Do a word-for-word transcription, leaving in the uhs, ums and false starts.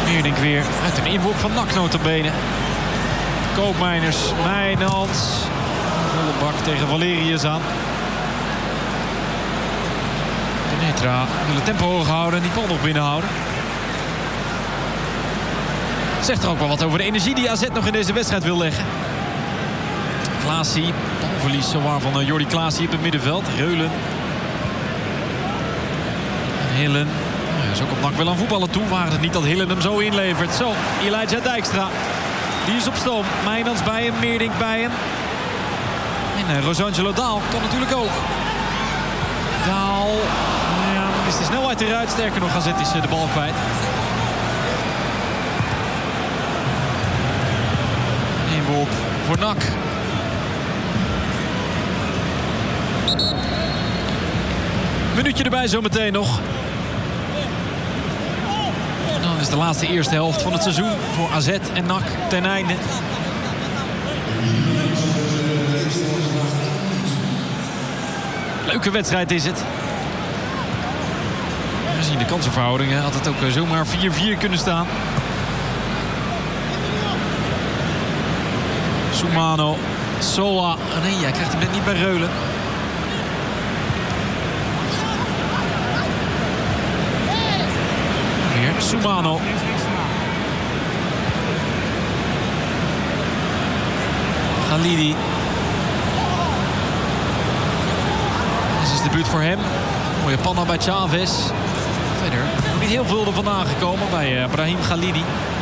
Meerdink weer uit een inworp van N A C notabene. Koopmeiners, Mijnans. Volle bak tegen Valerius aan. Penetra wil het tempo hoog houden en die bal nog binnenhouden. Zegt er ook wel wat over de energie die A Z nog in deze wedstrijd wil leggen. Klaasie, balverlies zowaar van Jordi Klaasie op het middenveld. Reulen. En Hillen. Hij is ook op N A C wel aan voetballen toe. Waren het niet dat Hillen hem zo inlevert. Zo, Elijah Dijkstra. Die is op stoom. Mijnans bij hem, Meerdink bij hem. En uh, Rosangelo Daal kan natuurlijk ook. Daal. Ja, dan is de snelheid eruit. Sterker nog, A Z is uh, de bal kwijt. Inworp voor N A C. Minuutje erbij zometeen nog. En dan is de laatste eerste helft van het seizoen voor A Z en N A C ten einde. Leuke wedstrijd is het. Gezien de kansenverhoudingen had het ook zomaar vier vier kunnen staan. Soumano, Sola. Nee, hij krijgt hem net niet bij Reulen. Weer Soumano. Khalidi. Dit is de buurt voor hem. Mooie panna bij Chavez. Verder nog niet heel veel er vandaan gekomen bij uh, Brahim Khalidi.